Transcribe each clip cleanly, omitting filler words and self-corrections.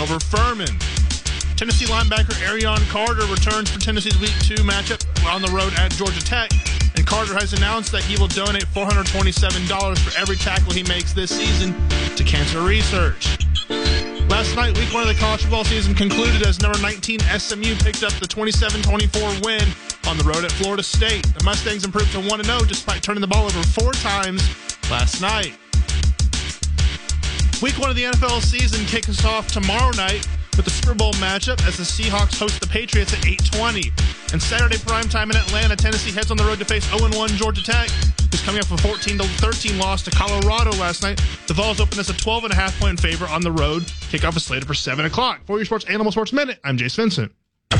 over Furman. Tennessee linebacker Arion Carter returns for Tennessee's Week 2 matchup on the road at Georgia Tech. And Carter has announced that he will donate $427 for every tackle he makes this season to cancer research. Last night, Week 1 of the college football season concluded as number 19 SMU picked up the 27-24 win on the road at Florida State. The Mustangs improved to 1-0 despite turning the ball over 4 times last night. Week 1 of the NFL season kicks off tomorrow night with the Super Bowl matchup as the Seahawks host the Patriots at 8:20. And Saturday primetime in Atlanta, Tennessee heads on the road to face 0-1 Georgia Tech, who's coming off a 14-13 loss to Colorado last night. The Vols open as a 12.5-point favorite on the road. Kickoff is slated for 7 o'clock. For your Sports Animal Sports Minute, I'm Jace Vincent.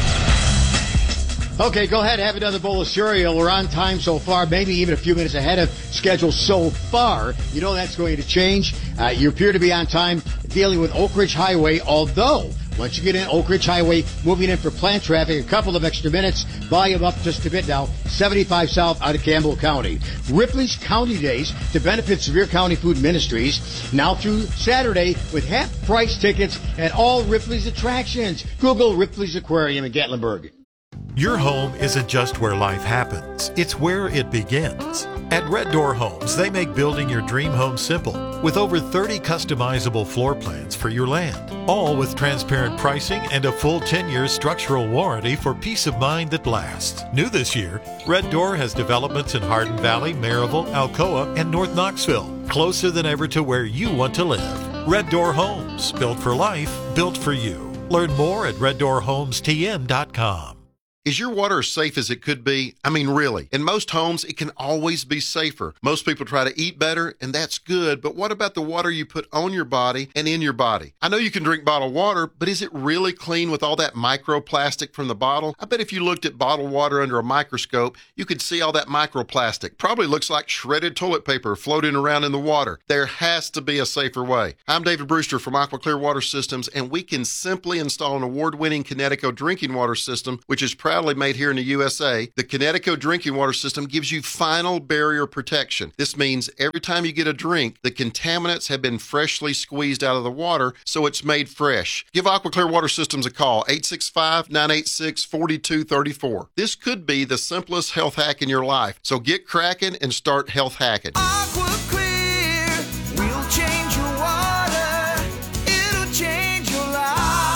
Okay, go ahead, have another bowl of cereal. We're on time so far, maybe even a few minutes ahead of schedule so far. You know that's going to change. You appear to be on time dealing with Oak Ridge Highway, although once you get in Oak Ridge Highway, moving in for plant traffic, a couple of extra minutes, volume up just a bit now, 75 south out of Campbell County. Ripley's County Days to benefit Sevier County Food Ministries, now through Saturday with half-price tickets at all Ripley's attractions. Google Ripley's Aquarium in Gatlinburg. Your home isn't just where life happens, it's where it begins. At Red Door Homes, they make building your dream home simple with over 30 customizable floor plans for your land, all with transparent pricing and a full 10-year structural warranty for peace of mind that lasts. New this year, Red Door has developments in Hardin Valley, Maryville, Alcoa, and North Knoxville, closer than ever to where you want to live. Red Door Homes, built for life, built for you. Learn more at reddoorhomestn.com. Is your water as safe as it could be? I mean, really. In most homes, it can always be safer. Most people try to eat better, and that's good, but what about the water you put on your body and in your body? I know you can drink bottled water, but is it really clean with all that microplastic from the bottle? I bet if you looked at bottled water under a microscope, you could see all that microplastic. Probably looks like shredded toilet paper floating around in the water. There has to be a safer way. I'm David Brewster from Aqua Clear Water Systems, and we can simply install an award-winning Connecticut drinking water system, which is proudly made here in the USA. The Connecticut drinking water system gives you final barrier protection. This means every time you get a drink, the contaminants have been freshly squeezed out of the water, so it's made fresh. Give Aqua Clear Water Systems a call, 865-986-4234. This could be the simplest health hack in your life, so get cracking and start health hacking. Aqua Clear will change your water. It'll change your life.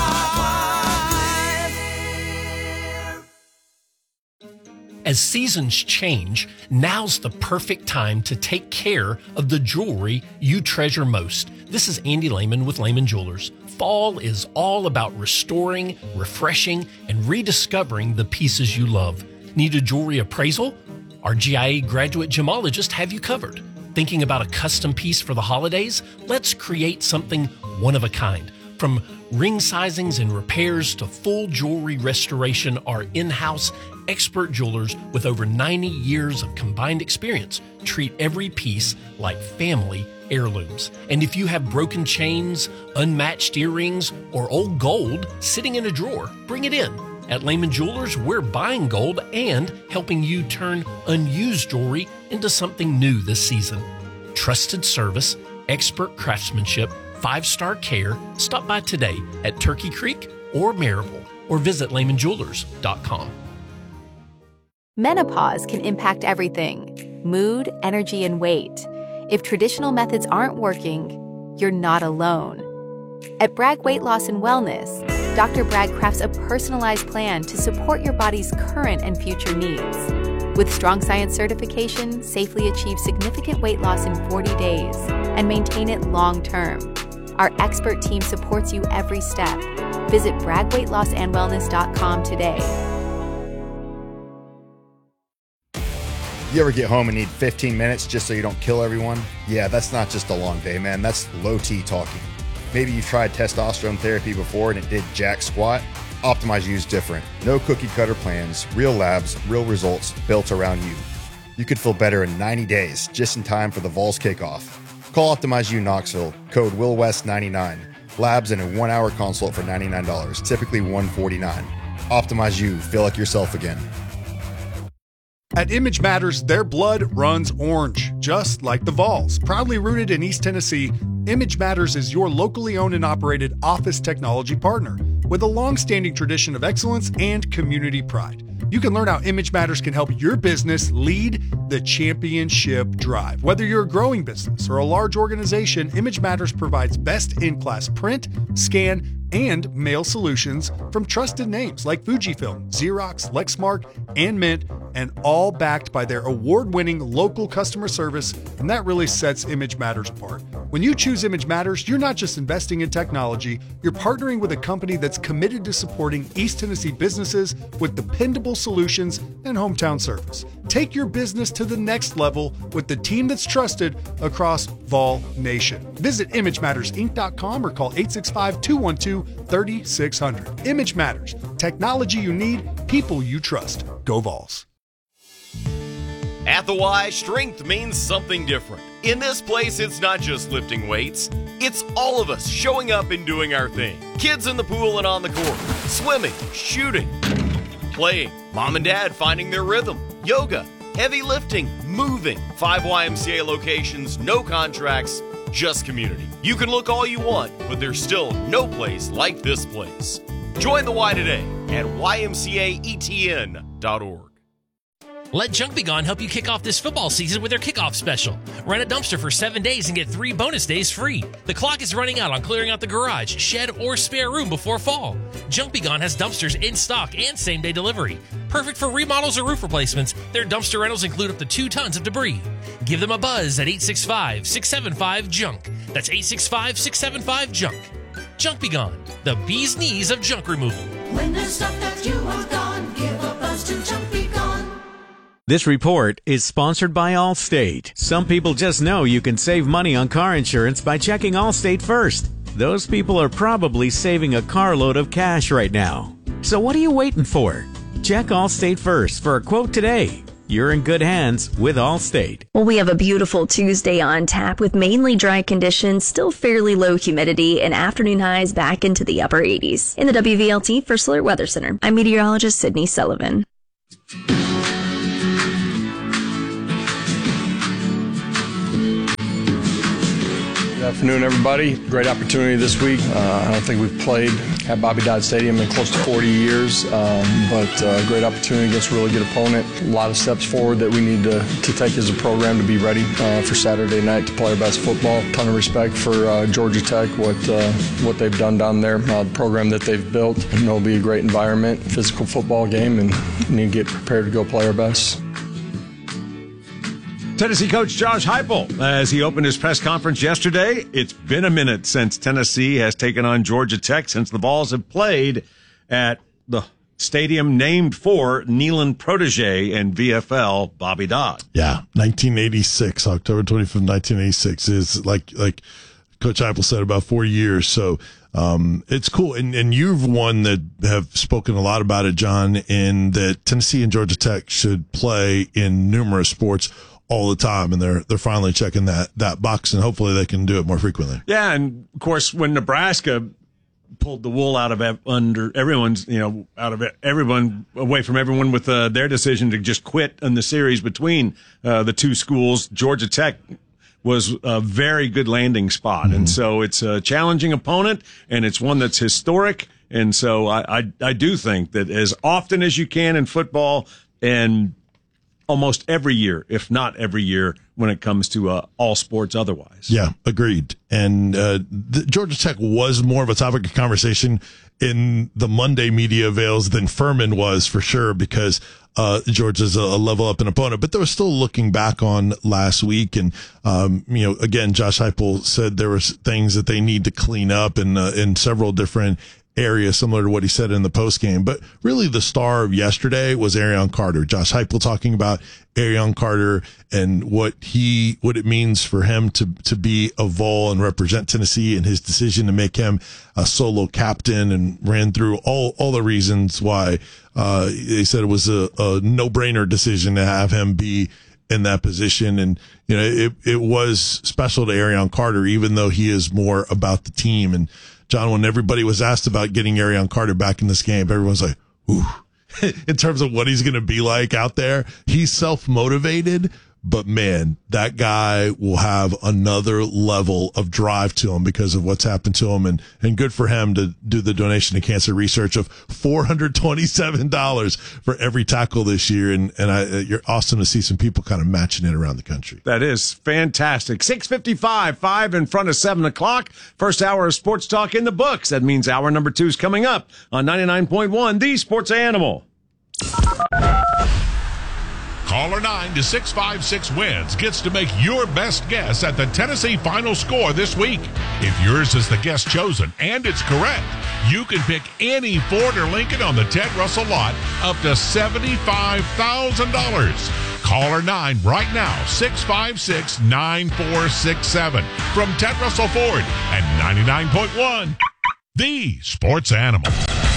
As seasons change, now's the perfect time to take care of the jewelry you treasure most. This is Andy Lehman with Lehman Jewelers. Fall is all about restoring, refreshing, and rediscovering the pieces you love. Need a jewelry appraisal? Our GIA graduate gemologists have you covered. Thinking about a custom piece for the holidays? Let's create something one of a kind. From ring sizings and repairs to full jewelry restoration, our in-house expert jewelers with over 90 years of combined experience treat every piece like family heirlooms. And if you have broken chains, unmatched earrings, or old gold sitting in a drawer, bring it in. At Lehman Jewelers, we're buying gold and helping you turn unused jewelry into something new this season. Trusted service, expert craftsmanship, 5-star care. Stop by today at Turkey Creek or Maryville or visit LehmanJewelers.com. Menopause can impact everything: mood, energy, and weight. If traditional methods aren't working, you're not alone. At Bragg Weight Loss and Wellness, Dr. Bragg crafts a personalized plan to support your body's current and future needs. With strong science certification, safely achieve significant weight loss in 40 days and maintain it long term. Our expert team supports you every step. Visit BraggWeightLossandWellness.com today. You ever get home and need 15 minutes just so you don't kill everyone? Yeah, that's not just a long day, man. That's low T talking. Maybe you've tried testosterone therapy before and it did jack squat. Optimize You is different. No cookie cutter plans, real labs, real results built around you. You could feel better in 90 days, just in time for the Vols kickoff. Call Optimize You Knoxville, code WillWest99. Labs and a 1-hour consult for $99, typically $149. Optimize You, feel like yourself again. At Image Matters, their blood runs orange, just like the Vols. Proudly rooted in East Tennessee, Image Matters is your locally owned and operated office technology partner with a long-standing tradition of excellence and community pride. You can learn how Image Matters can help your business lead the championship drive. Whether you're a growing business or a large organization, Image Matters provides best-in-class print, scan, and mail solutions from trusted names like Fujifilm, Xerox, Lexmark, and Mint, and all backed by their award-winning local customer service, and that really sets Image Matters apart. When you choose Image Matters, you're not just investing in technology, you're partnering with a company that's committed to supporting East Tennessee businesses with dependable solutions and hometown service. Take your business to the next level with the team that's trusted across Vol Nation. Visit ImageMattersInc.com or call 865-212-3600. Image Matters. Technology you need, people you trust. Go Vols. At the Y, strength means something different. In this place, it's not just lifting weights. It's all of us showing up and doing our thing. Kids in the pool and on the court, swimming, shooting, playing, mom and dad finding their rhythm, yoga, heavy lifting, moving. 5 YMCA locations, no contracts, just community. You can look all you want, but there's still no place like this place. Join the Y today at ymcaetn.org. Let Junk Be Gone help you kick off this football season with their kickoff special. Rent a dumpster for 7 days and get 3 bonus days free. The clock is running out on clearing out the garage, shed, or spare room before fall. Junk Be Gone has dumpsters in stock and same-day delivery. Perfect for remodels or roof replacements, their dumpster rentals include up to 2 tons of debris. Give them a buzz at 865-675-JUNK. That's 865-675-JUNK. Junk Be Gone, the bee's knees of junk removal. When there's stuff that you want gone, give a buzz to Junk Be Gone. This report is sponsored by Allstate. Some people just know you can save money on car insurance by checking Allstate first. Those people are probably saving a carload of cash right now. So what are you waiting for? Check Allstate first for a quote today. You're in good hands with Allstate. Well, we have a beautiful Tuesday on tap with mainly dry conditions, still fairly low humidity, and afternoon highs back into the upper 80s. In the WVLT First Alert Weather Center, I'm meteorologist Sydney Sullivan. Good afternoon, everybody. Great opportunity this week. I don't think we've played at Bobby Dodd Stadium in close to 40 years, but great opportunity against a really good opponent. A lot of steps forward that we need to take as a program to be ready for Saturday night to play our best football. Ton of respect for Georgia Tech, what they've done down there, the program that they've built. I know it'll be a great environment, physical football game, and we need to get prepared to go play our best. Tennessee coach Josh Heupel, as he opened his press conference yesterday, it's been a minute since Tennessee has taken on Georgia Tech, since the Vols have played at the stadium named for Neyland protege and VFL Bobby Dodd. Yeah, 1986, October 25th, 1986 is like Coach Heupel said, about 4 years. So it's cool. And you've one that have spoken a lot about it, John, in that Tennessee and Georgia Tech should play in numerous sports all the time, and they're finally checking that box, and hopefully they can do it more frequently. Yeah, and of course when Nebraska pulled the wool out of under everyone's, out of everyone, away from everyone with their decision to just quit in the series between the two schools, Georgia Tech was a very good landing spot. Mm-hmm. And so it's a challenging opponent, and it's one that's historic. And so I do think that as often as you can in football, and almost every year, if not every year, when it comes to all sports otherwise. Yeah, agreed. And Georgia Tech was more of a topic of conversation in the Monday media avails than Furman was, for sure, because Georgia's a level up an opponent. But they were still looking back on last week. And, again, Josh Heupel said there were things that they need to clean up in several different area, similar to what he said in the postgame. But really the star of yesterday was Arion Carter. Josh Heupel talking about Arion Carter and what it means for him to be a Vol and represent Tennessee, and his decision to make him a solo captain, and ran through all the reasons why they said it was a no-brainer decision to have him be in that position. And, it was special to Arion Carter, even though he is more about the team. And John, when everybody was asked about getting Arion Carter back in this game, everyone's like, ooh. in terms of what he's going to be like out there. He's self-motivated, but man, that guy will have another level of drive to him because of what's happened to him. And good for him to do the donation to cancer research of $427 for every tackle this year. And you're awesome to see some people kind of matching it around the country. That is fantastic. 6:55, 5 in front of 7 o'clock. First hour of sports talk in the books. That means hour number 2 is coming up on 99.1, the Sports Animal. Caller 9-656-WINS gets to make your best guess at the Tennessee final score this week. If yours is the guess chosen and it's correct, you can pick any Ford or Lincoln on the Ted Russell lot up to $75,000. Caller 9 right now, 656-9467 from Ted Russell Ford and 99.1, the Sports Animal.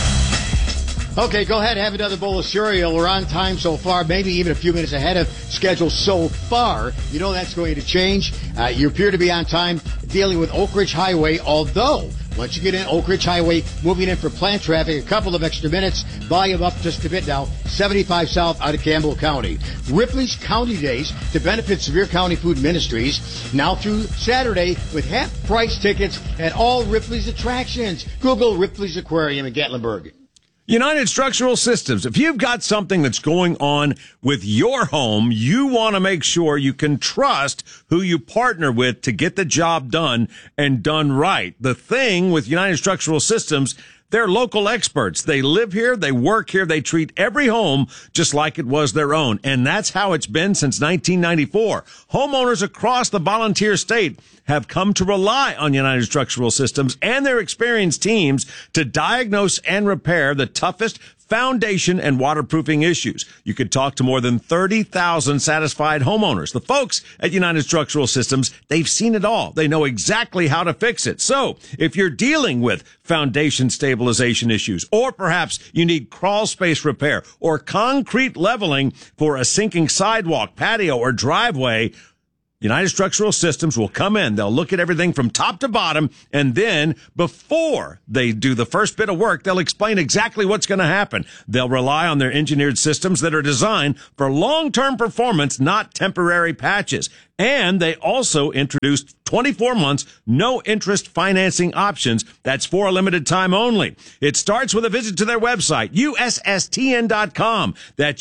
Okay, go ahead and have another bowl of cereal. We're on time so far, maybe even a few minutes ahead of schedule so far. You know that's going to change. You appear to be on time dealing with Oak Ridge Highway, although once you get in Oak Ridge Highway, moving in for plant traffic, a couple of extra minutes, volume up just a bit now, 75 south out of Campbell County. Ripley's County Days to benefit Sevier County Food Ministries, now through Saturday with half-price tickets at all Ripley's attractions. Google Ripley's Aquarium in Gatlinburg. United Structural Systems. If you've got something that's going on with your home, you want to make sure you can trust who you partner with to get the job done and done right. The thing with United Structural Systems, they're local experts. They live here, they work here, they treat every home just like it was their own. And that's how it's been since 1994. Homeowners across the volunteer state have come to rely on United Structural Systems and their experienced teams to diagnose and repair the toughest foundation and waterproofing issues. You could talk to more than 30,000 satisfied homeowners. The folks at United Structural Systems, they've seen it all. They know exactly how to fix it. So if you're dealing with foundation stabilization issues, or perhaps you need crawl space repair or concrete leveling for a sinking sidewalk, patio, or driveway, United Structural Systems will come in. They'll look at everything from top to bottom, and then before they do the first bit of work, they'll explain exactly what's going to happen. They'll rely on their engineered systems that are designed for long-term performance, not temporary patches. And they also introduced 24 months, no interest financing options. That's for a limited time only. It starts with a visit to their website, USSTN.com. That's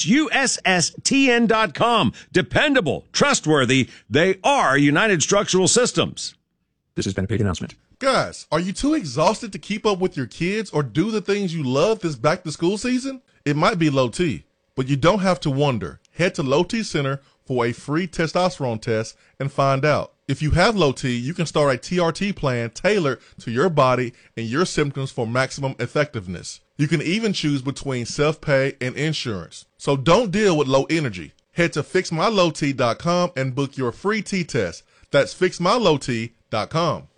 USSTN.com. Dependable, trustworthy. They are United Structural Systems. This has been a paid announcement. Guys, are you too exhausted to keep up with your kids or do the things you love this back to school season? It might be low T, but you don't have to wonder. Head to Low T Center for a free testosterone test and find out. If you have low T, you can start a TRT plan tailored to your body and your symptoms for maximum effectiveness. You can even choose between self-pay and insurance. So don't deal with low energy. Head to FixMyLowT.com and book your free T-test. That's FixMyLowT.com.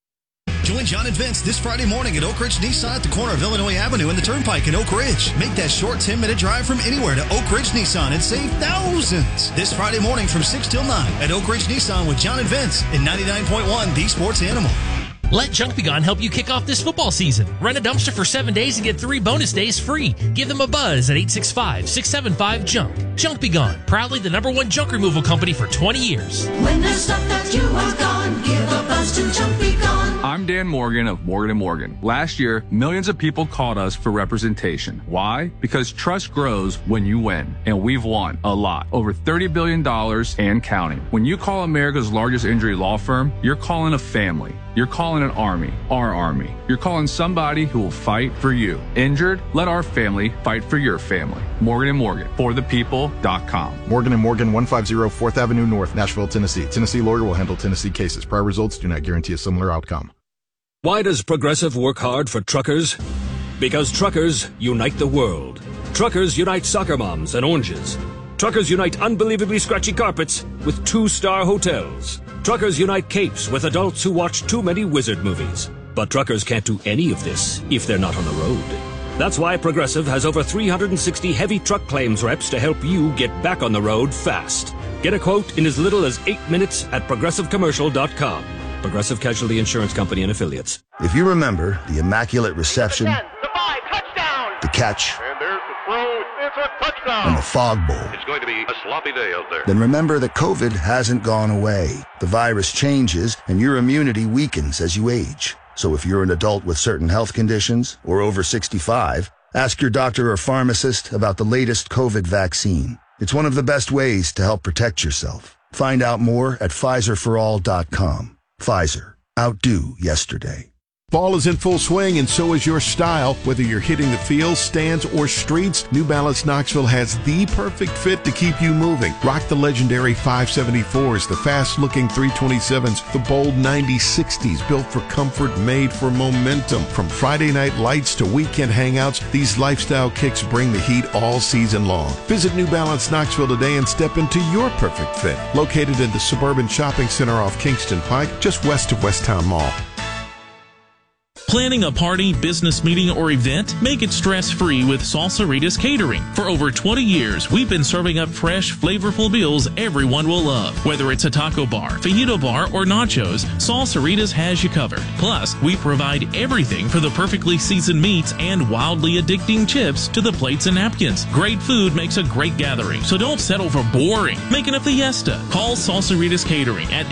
Join John and Vince this Friday morning at Oak Ridge Nissan at the corner of Illinois Avenue and the Turnpike in Oak Ridge. Make that short 10-minute drive from anywhere to Oak Ridge Nissan and save thousands. This Friday morning from 6 till 9 at Oak Ridge Nissan with John and Vince in 99.1 The Sports Animal. Let Junk Be Gone help you kick off this football season. Rent a dumpster for 7 days and get 3 bonus days free. Give them a buzz at 865-675-JUNK. Junk Be Gone, proudly the #1 junk removal company for 20 years. When there's stuff that you want gone, give a buzz to Junk Be Gone. I'm Dan Morgan of Morgan & Morgan. Last year, millions of people called us for representation. Why? Because trust grows when you win. And we've won a lot. Over $30 billion and counting. When you call America's largest injury law firm, you're calling a family. You're calling an army, our army. You're calling somebody who will fight for you. Injured? Let our family fight for your family. Morgan & Morgan, forthepeople.com. Morgan & Morgan, 150 4th Avenue North, Nashville, Tennessee. Tennessee lawyer will handle Tennessee cases. Prior results do not guarantee a similar outcome. Why does Progressive work hard for truckers? Because truckers unite the world. Truckers unite soccer moms and oranges. Truckers unite unbelievably scratchy carpets with 2-star hotels. Truckers unite capes with adults who watch too many wizard movies. But truckers can't do any of this if they're not on the road. That's why Progressive has over 360 heavy truck claims reps to help you get back on the road fast. Get a quote in as little as 8 minutes at ProgressiveCommercial.com. Progressive Casualty Insurance Company and Affiliates. If you remember the immaculate reception, the catch, and there's the throw, and the Fog Bowl. It's going to be a sloppy day out there. Then remember that COVID hasn't gone away. The virus changes and your immunity weakens as you age. So if you're an adult with certain health conditions or over 65, ask your doctor or pharmacist about the latest COVID vaccine. It's one of the best ways to help protect yourself. Find out more at PfizerForAll.com. Pfizer. Outdo yesterday. Fall is in full swing, and so is your style. Whether you're hitting the fields, stands, or streets, New Balance Knoxville has the perfect fit to keep you moving. Rock the legendary 574s, the fast-looking 327s, the bold 9060s, built for comfort, made for momentum. From Friday night lights to weekend hangouts, these lifestyle kicks bring the heat all season long. Visit New Balance Knoxville today and step into your perfect fit. Located in the Suburban Shopping Center off Kingston Pike, just west of Westtown Mall. Planning a party, business meeting, or event? Make it stress-free with Salsaritas Catering. For over 20 years, we've been serving up fresh, flavorful meals everyone will love. Whether it's a taco bar, fajito bar, or nachos, Salsaritas has you covered. Plus, we provide everything for the perfectly seasoned meats and wildly addicting chips to the plates and napkins. Great food makes a great gathering, so don't settle for boring. Make it a fiesta. Call Salsaritas Catering at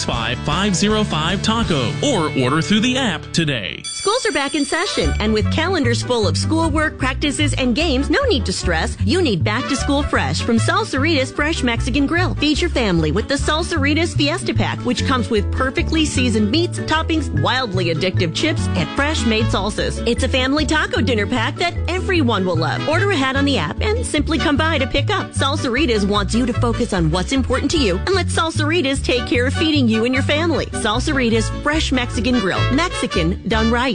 865-505-TACO or order through the app today. Schools are back in session, and with calendars full of schoolwork, practices, and games, no need to stress. You need Back to School Fresh from Salsaritas Fresh Mexican Grill. Feed your family with the Salsaritas Fiesta Pack, which comes with perfectly seasoned meats, toppings, wildly addictive chips, and fresh-made salsas. It's a family taco dinner pack that everyone will love. Order ahead on the app and simply come by to pick up. Salsaritas wants you to focus on what's important to you and let Salsaritas take care of feeding you and your family. Salsaritas Fresh Mexican Grill. Mexican done right.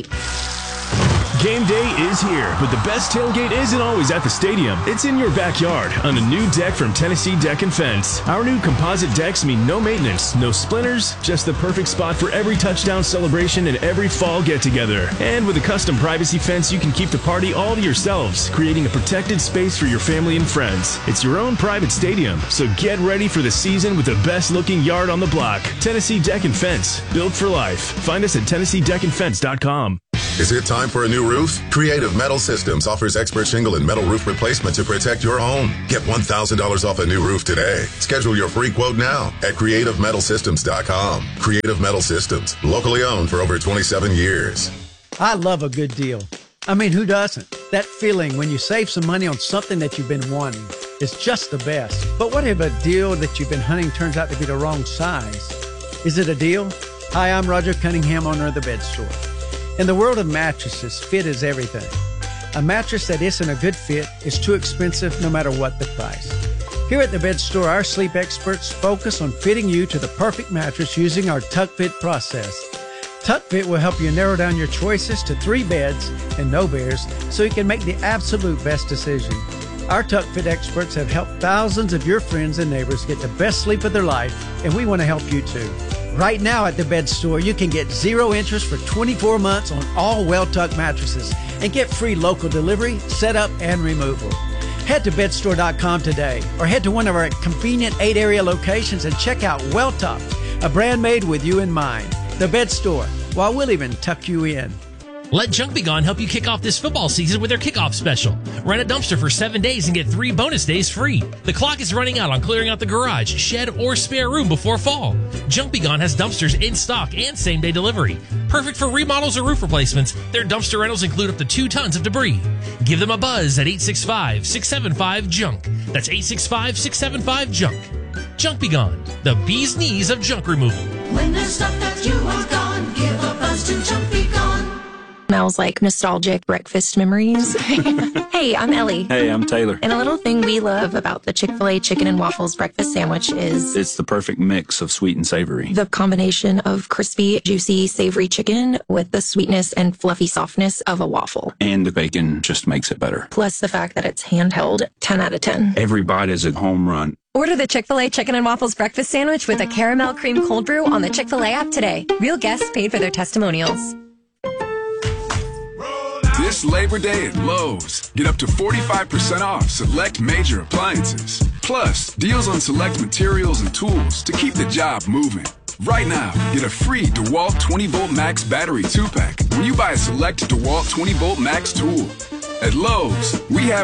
Game day is here, but the best tailgate isn't always at the stadium. It's in your backyard on a new deck from Tennessee Deck and Fence. Our new composite decks mean no maintenance, no splinters, just the perfect spot for every touchdown celebration and every fall get-together. And with a custom privacy fence, you can keep the party all to yourselves, creating a protected space for your family and friends. It's your own private stadium, so get ready for the season with the best-looking yard on the block. Tennessee Deck and Fence, built for life. Find us at TennesseeDeckandFence.com. Is it time for a new roof? Creative Metal Systems offers expert shingle and metal roof replacement to protect your home. Get $1,000 off a new roof today. Schedule your free quote now at CreativeMetalSystems.com. Creative Metal Systems, locally owned for over 27 years. I love a good deal. I mean, who doesn't? That feeling when you save some money on something that you've been wanting is just the best. But what if a deal that you've been hunting turns out to be the wrong size? Is it a deal? Hi, I'm Roger Cunningham, owner of The Bed Store. In the world of mattresses, fit is everything. A mattress that isn't a good fit is too expensive no matter what the price. Here at The Bed Store, our sleep experts focus on fitting you to the perfect mattress using our Tuck Fit process. Tuck Fit will help you narrow down your choices to 3 beds and no bears so you can make the absolute best decision. Our Tuck Fit experts have helped thousands of your friends and neighbors get the best sleep of their life, and we want to help you too. Right now at The Bed Store, you can get 0 interest for 24 months on all well-tucked mattresses and get free local delivery, setup, and removal. Head to bedstore.com today or head to one of our convenient 8-area locations and check out Well Tucked, a brand made with you in mind. The Bed Store, while we'll even tuck you in. Let Junk Be Gone help you kick off this football season with their kickoff special. Rent a dumpster for 7 days and get 3 bonus days free. The clock is running out on clearing out the garage, shed, or spare room before fall. Junk Be Gone has dumpsters in stock and same-day delivery. Perfect for remodels or roof replacements, their dumpster rentals include up to 2 tons of debris. Give them a buzz at 865-675-JUNK. That's 865-675-JUNK. Junk Be Gone, the bee's knees of junk removal. When there's stuff that you want gone, give a buzz to Junk Be Gone. Smells like nostalgic breakfast memories. Hey, I'm Ellie. Hey, I'm Taylor. And a little thing we love about the Chick-fil-A chicken and waffles breakfast sandwich is it's the perfect mix of sweet and savory. The combination of crispy, juicy, savory chicken with the sweetness and fluffy softness of a waffle. And the bacon just makes it better. Plus the fact that it's handheld, 10 out of 10. Every bite is a home run. Order the Chick-fil-A Chicken and Waffles Breakfast Sandwich with a caramel cream cold brew on the Chick-fil-A app today. Real guests paid for their testimonials. This Labor Day at Lowe's, get up to 45% off select major appliances. Plus, deals on select materials and tools to keep the job moving. Right now, get a free DeWalt 20-volt Max battery 2-pack when you buy a select DeWalt 20-volt Max tool. At Lowe's, we have